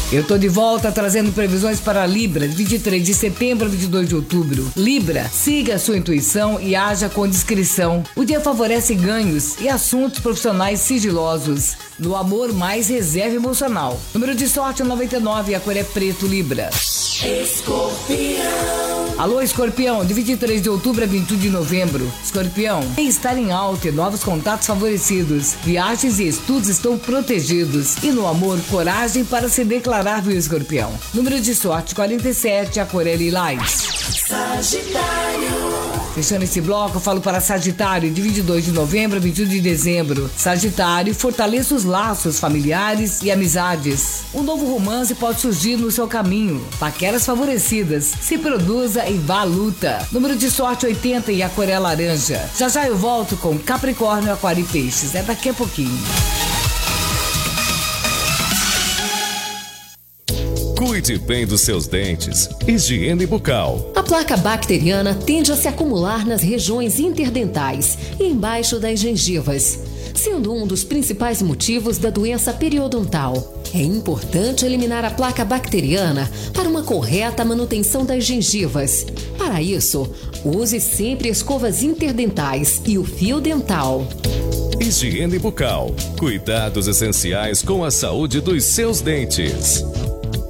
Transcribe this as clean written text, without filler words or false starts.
Eu tô de volta trazendo previsões para Libra, de 23 de setembro a 22 de outubro. Libra, siga a sua intuição e haja com discrição. O dia favorece ganhos e assuntos profissionais sigilosos. No amor, mais reserva emocional. Número de sorte é 99 e a cor é preto, Libra. Escorpião. Alô, Escorpião, de 23 de outubro a 21 de novembro. Escorpião, estar em alta e novos contatos favorecidos. Viagens e estudos estão protegidos. E no amor, coragem para se declarar, viu, Escorpião? Número de sorte 47, a cor é lilás. Sagitário. Fechando esse bloco, eu falo para Sagitário, de 22 de novembro a 21 de dezembro. Sagitário, fortaleça os laços familiares e amizades. Um novo romance pode surgir no seu caminho. Paqueras favorecidas. Se produza e vá à luta. Número de sorte 80 e a cor é laranja. Já já eu volto com Capricórnio, Aquário e Peixes. É daqui a pouquinho. Cuide bem dos seus dentes. Higiene bucal. A placa bacteriana tende a se acumular nas regiões interdentais e embaixo das gengivas, sendo um dos principais motivos da doença periodontal. É importante eliminar a placa bacteriana para uma correta manutenção das gengivas. Para isso, use sempre escovas interdentais e o fio dental. Higiene bucal. Cuidados essenciais com a saúde dos seus dentes.